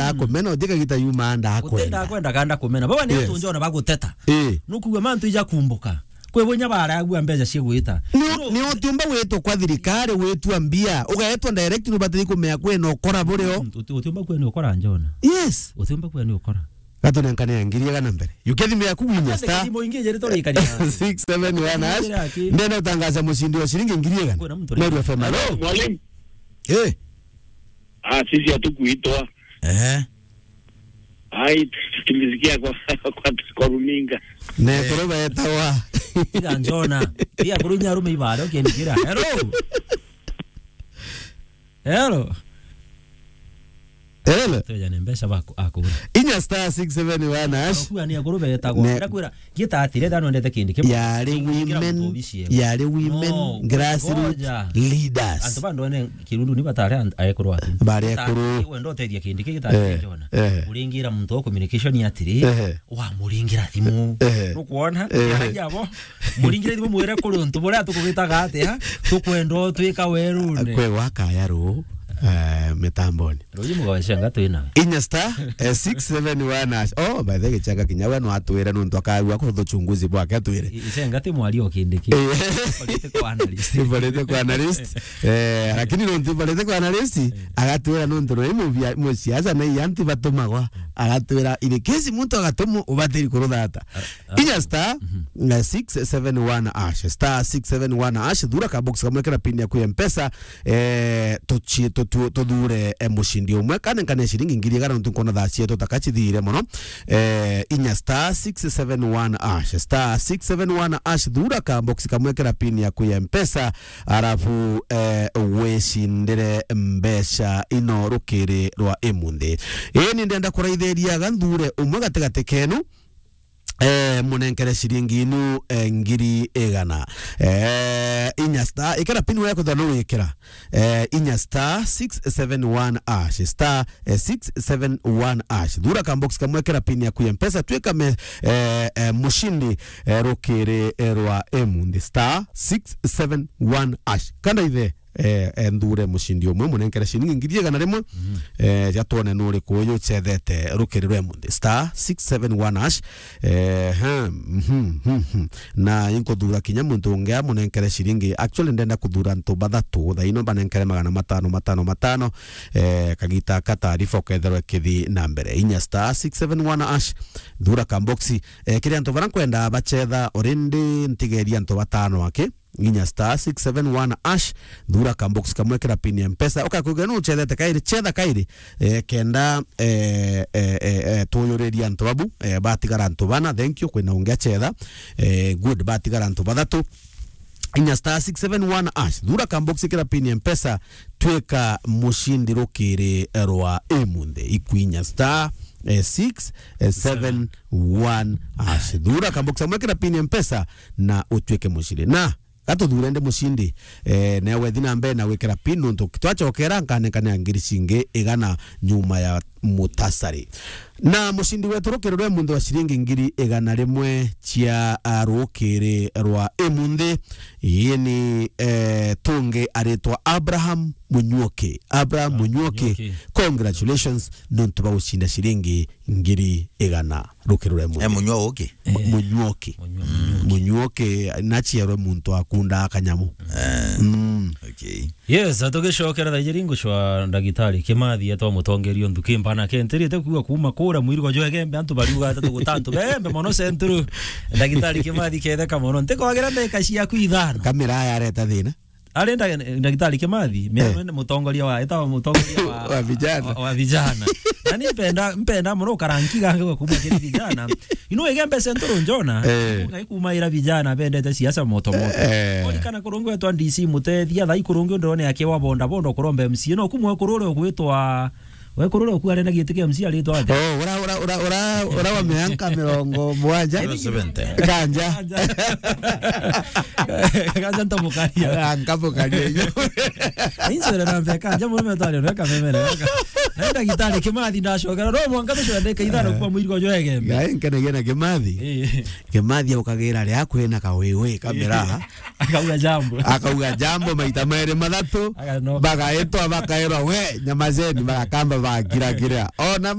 nda kumena utika gita yuma nda kwenda kanda kumena baba ni tunjona baguteta nukuwe mantu ija kumbuka kwebonya baragwa mbeja cigwita ni otiumba weto kwa thirikari wetu ambia ugaetwa direct rubatiri kumea kweno ukora bureo otiumba kweno ukora njona yes otiumba kweno ukora gato nankane ngiria gana mbere yukethi ya kuwinya star 671 ndena utangaza mushindi wa shilingi ngiria gana Meru FM hello mwalimu sisi hatukuitwa ai tulisikia kwa runinga ne toroba etawa ila njona pia kurunya rume ibada ukiendikira hello Tuya nembesha bako akura. Inya star 671 hash. Kuya ni agurube etagwo. Ndakwira gita atire dano ndete kindi ke. Yari women grassroots leaders. Anto bando ne kirundu ni batare ayekuru ati. Bari ekuru. Wendo tedia kindi ke gita njona. Uringira muntu o communication yatire. Wa muringira thimu. Nukuona yabo. Muringira thimu mwere kuru ntu bora tukugitaga ate ha. Tukwendo twika werune. Kwe waka yaro. Metamboni roji mugawasha ngato ina inya star 671 hash by the way chaka kinyawa no atwera no ntwakawa ko thuchunguzi bwake atwere ise ngati mwali okindiki polite kwa analyst lakini no polite kwa analyst agatwera no ntoro mu siasa na yanti batomagwa agatwera ile kesi muntu agatomo ubatiri kurudata inya star 671 hash star 671 hash dura ka box kamwe kana pin ya ku M-Pesa tudure mushindi umwe kana shilingi ngiri gara ntunkona thachie tutakachithire muno inya star 671 hash star 671 hash dura ka box kamwe kana pin ya ku M-Pesa arafu weshindire mbesha ino rukiri rwa emunde ni ndenda kuraithĩria gandure umwe gategate kenu munenkere shilingi inu ngiri egana inya star ikara pinu yako thano wikira inya star 671 hash star 671 hash dura ka box kamwe kera pin ya ku M-Pesa tweka mushindi rokere rwa emundi star 671 hash kana ithe ndure mushindi umwe munenkera shilingi ngiri egana rimwe jatone nuri kuyo chethete rukiriro emundi star 671 hash na inko dura kinya muntu ngea munenkera shilingi actually ndenda kudura nto bathatu thaino banenkera 555 kagita katarifa kethero kithi na mbere inya star 671 hash dura kamboxi kiria nto barankwenda bachetha orindi ntigeria nto batano ake inya star 671 hash dura kambox kamwekera pin ya M-Pesa okakugena uchethete kairi chetha kairi kenda tuyoreria ntobabu batigara ntobana thank you kwina ungia chetha good batigara ntobathatu inya star 671 hash dura kambox kera pin ya M-Pesa tweka mushindi rokire rwa emunde ikwinya star 671 hash dura kambox mwekera pin ya M-Pesa na utweke mushindi na gato durende mushindi newe thina mbe na wekera pin nto twachokera nkane ngiri cinge igana nyuma ya mutasari na mushindi wetu rukirwe mundu wa shilingi ngiri igana rimwe cia rukiri rwa emunde yeni tunge aretwa Abraham Munyuoke congratulations nonto ba ushinda shilingi ngiri igana rukirwe mundu Munyuoke nachierwe muntu akunda akanyamu okay yes atogeshokera thairingo shwa ndagitari kimathi atwa mutongerio ndukimba na kenterite kuwa kuma kura mwirgo joegembe antu bariuga atatu gutantu bembe mono centru ndagitari kimathi ketheka mono ntekwagera ndeka cia ku ithano kamera yareta thina arenda ndagitari kimathi mene mutongoria wa etawa mutongoria wa vijana nani mpenda muno karankiga ngo kuma kiri vijana egembe centro njona kuma ira vijana bendete siasa moto olikana kurungu etwa DC mutethia thai kurungu ndone yake wa bonda kurombe MC no kumwe kurure gwitwa we kurure okuare na gitike MC alitwa ate ora wa mianka mirongo mwanja kanja ntomukaria nkapokaria insere na veka jamu metale reka memere nenda gitari kimathi ndashogera no mwanga tushwendeka ithano kwa mwirgo joegembe nkenegena kimathi ukagira ria kwina kawewe kamera akauga jambo maita mere mathatu bagaetwa bakaerwa we nyamazeni bagakamba bagira ona